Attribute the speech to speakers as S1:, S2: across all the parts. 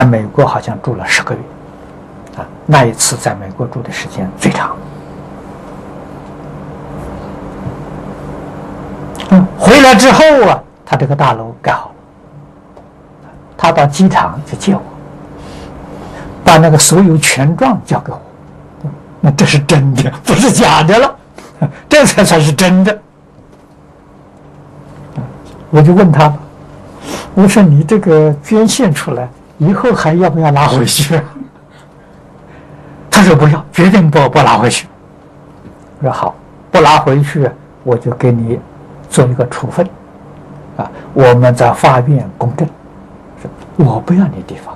S1: 美国好像住了10个月，那一次在美国住的时间最长。回来之后他这个大楼盖好了，他到机场去接我，把那个所有权状交给我，那这是真的，不是假的了，这才算是真的。我就问他，我说你这个捐献出来以后还要不要拿回去？他说不要，决定不拿回去。我说好，不拿回去，我就给你做一个处分，我们在法院公证，我不要你地方，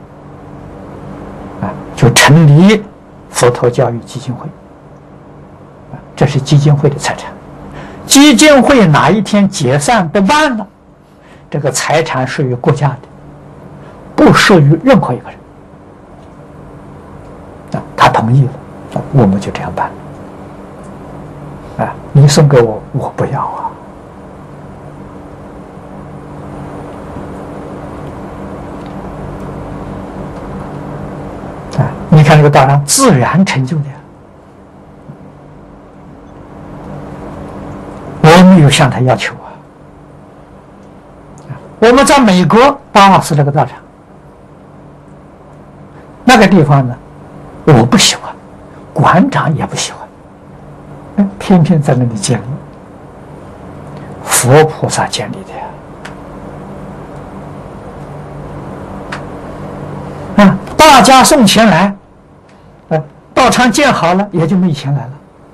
S1: 就成立佛陀教育基金会，这是基金会的财产。基金会哪一天解散不办了，这个财产属于国家的，不属于任何一个人。他同意了，我们就这样办。你送给我，我不要你看这个道场自然成就的，我没有向他要求我们在美国达瓦斯这个道场，那个地方呢，我不喜欢，馆长也不喜欢，偏偏在那里建立，佛菩萨建立的大家送钱来，道场建好了，也就没钱来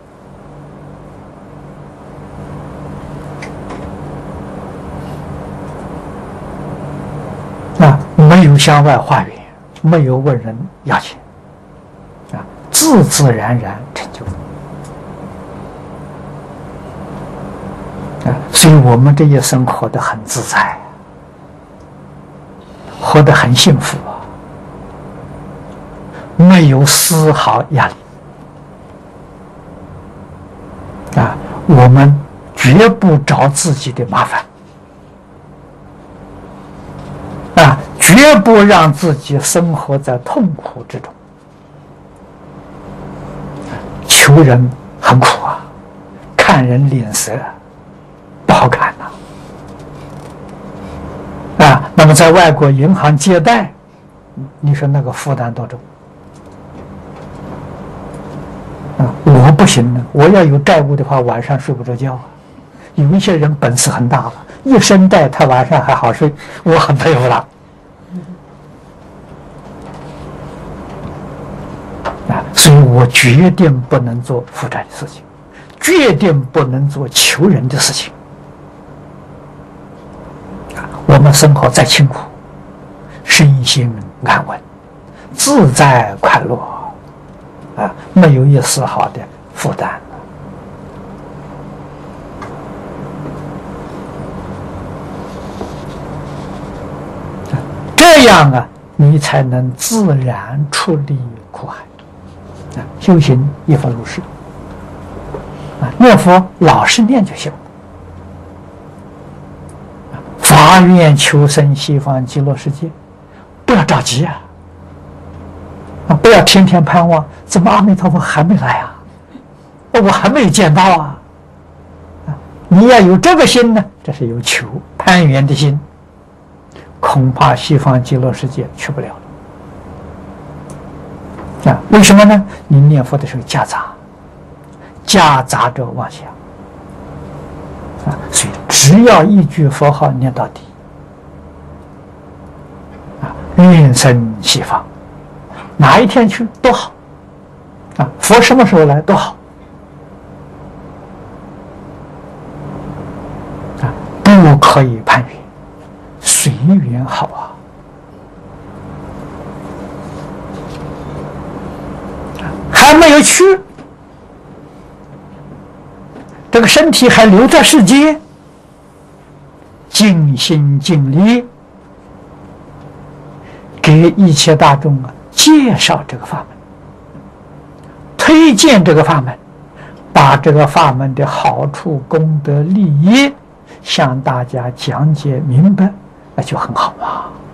S1: 了。没有向外化缘，没有问人要钱，自自然然成就。所以我们这一生活得很自在，活得很幸福没有丝毫压力我们绝不找自己的麻烦绝不让自己生活在痛苦之中。求人很苦看人脸色不好看那么在外国银行借贷，你说那个负担多重我不行呢，我要有债务的话，晚上睡不着觉有一些人本事很大了，一身债他晚上还好睡，我很佩服他所以我决定不能做负债的事情，决定不能做求人的事情我们生活再清苦，身心安稳，自在快乐没有一丝毫的负担这样你才能自然出离苦海修行一佛如是念佛老实念就行，发愿求生西方极乐世界，不要着急不要天天盼望，怎么阿弥陀佛还没来我还没见到你要有这个心呢，这是有求攀缘的心，恐怕西方极乐世界去不了为什么呢？你念佛的时候夹杂着妄想所以只要一句佛号念到底愿生西方，哪一天去都好佛什么时候来都好不可以攀缘，随缘好还没有去，这个身体还留在世间，尽心尽力给一切大众介绍这个法门，推荐这个法门，把这个法门的好处功德利益向大家讲解明白，那就很好